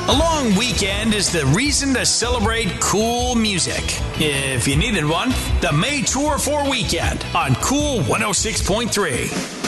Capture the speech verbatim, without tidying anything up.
A long weekend is the reason to celebrate cool music. If you needed one, the May Tour for Weekend on Cool one oh six point three.